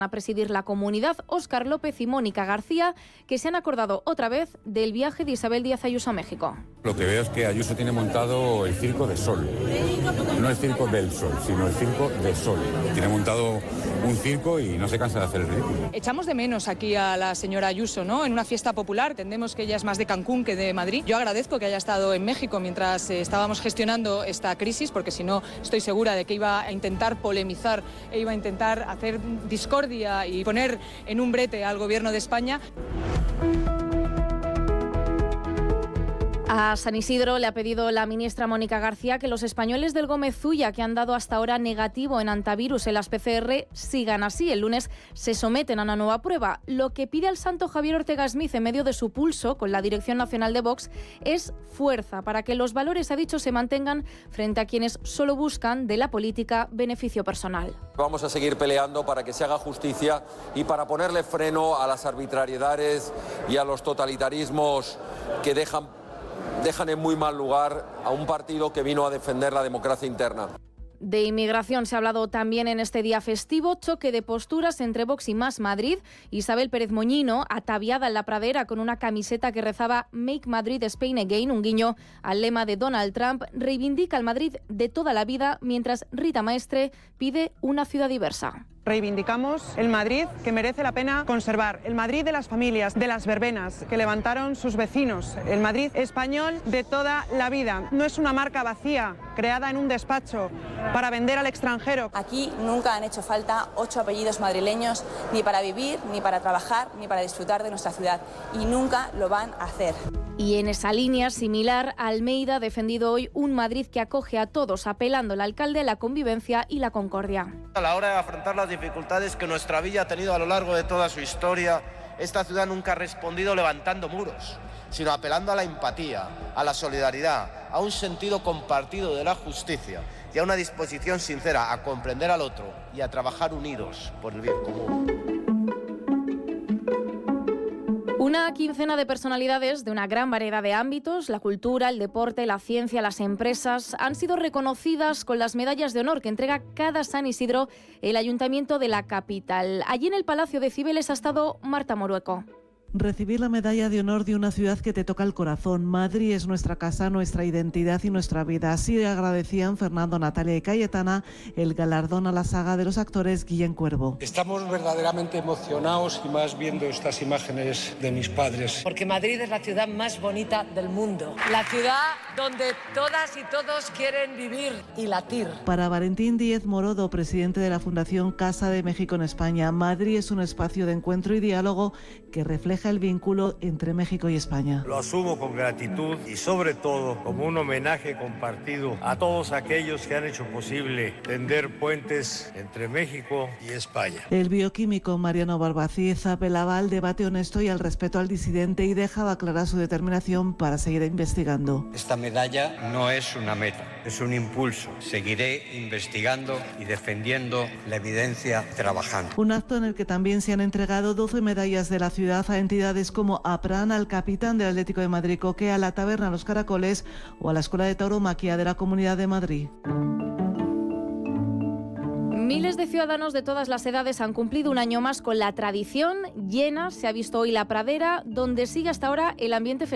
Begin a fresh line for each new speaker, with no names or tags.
a presidir la comunidad Óscar López y Mónica García, que se han acordado otra vez del viaje de Isabel Díaz Ayuso a México.
Lo que veo es que Ayuso tiene montado el circo de Sol. No el circo del Sol, sino el circo de Sol. Tiene montado un circo y no se cansa de hacer el ridículo.
Echamos de menos aquí a la señora Ayuso, ¿no? En una fiesta popular, entendemos que ella es más de Cancún que de Madrid. Yo agradezco que haya estado en México mientras estábamos gestionando esta crisis, porque si no, estoy segura de que iba a intentar polemizar e iba a intentar hacer discordia y poner en un brete al gobierno de España.
A San Isidro le ha pedido la ministra Mónica García que los españoles del Gómez Zulla, que han dado hasta ahora negativo en antivirus en las PCR, sigan así. El lunes se someten a una nueva prueba. Lo que pide al santo Javier Ortega Smith en medio de su pulso con la Dirección Nacional de Vox es fuerza para que los valores, ha dicho, se mantengan frente a quienes solo buscan de la política beneficio personal.
Vamos a seguir peleando para que se haga justicia y para ponerle freno a las arbitrariedades y a los totalitarismos que dejan en muy mal lugar a un partido que vino a defender la democracia interna.
De inmigración se ha hablado también en este día festivo, choque de posturas entre Vox y Más Madrid. Isabel Pérez Moñino, ataviada en la pradera con una camiseta que rezaba Make Madrid Spain Again, un guiño al lema de Donald Trump, reivindica el Madrid de toda la vida, mientras Rita Maestre pide una ciudad diversa.
Reivindicamos el Madrid que merece la pena conservar, el Madrid de las familias, de las verbenas que levantaron sus vecinos, el Madrid español de toda la vida. No es una marca vacía, creada en un despacho para vender al extranjero.
Aquí nunca han hecho falta 8 apellidos madrileños, ni para vivir, ni para trabajar, ni para disfrutar de nuestra ciudad, y nunca lo van a hacer.
Y en esa línea similar, Almeida ha defendido hoy un Madrid que acoge a todos, apelando al alcalde a la convivencia y la concordia.
A la hora de afrontar las dificultades que nuestra villa ha tenido a lo largo de toda su historia, esta ciudad nunca ha respondido levantando muros, sino apelando a la empatía, a la solidaridad, a un sentido compartido de la justicia y a una disposición sincera a comprender al otro y a trabajar unidos por el bien común.
Una quincena de personalidades de una gran variedad de ámbitos, la cultura, el deporte, la ciencia, las empresas, han sido reconocidas con las medallas de honor que entrega cada San Isidro el Ayuntamiento de la capital. Allí en el Palacio de Cibeles ha estado Marta Morueco.
Recibir la medalla de honor de una ciudad que te toca el corazón. Madrid es nuestra casa, nuestra identidad y nuestra vida. Así agradecían Fernando, Natalia y Cayetana el galardón a la saga de los actores Guillén Cuervo.
Estamos verdaderamente emocionados y más viendo estas imágenes de mis padres.
Porque Madrid es la ciudad más bonita del mundo. La ciudad donde todas y todos quieren vivir y latir.
Para Valentín Díez Morodo, presidente de la Fundación Casa de México en España, Madrid es un espacio de encuentro y diálogo que refleja el vínculo entre México y España.
Lo asumo con gratitud y sobre todo como un homenaje compartido a todos aquellos que han hecho posible tender puentes entre México y España.
El bioquímico Mariano Barbacíez apelaba al debate honesto y al respeto al disidente y dejaba clara su determinación para seguir investigando.
Esta medalla no es una meta, es un impulso. Seguiré investigando y defendiendo la evidencia trabajando.
Un acto en el que también se han entregado 12 medallas de la ciudad a entidades como APRAN, al capitán del Atlético de Madrid Coque, a la Taberna Los Caracoles o a la Escuela de Tauromaquia de la Comunidad de Madrid.
Miles de ciudadanos de todas las edades han cumplido un año más con la tradición. Llena se ha visto hoy la pradera, donde sigue hasta ahora el ambiente festivo.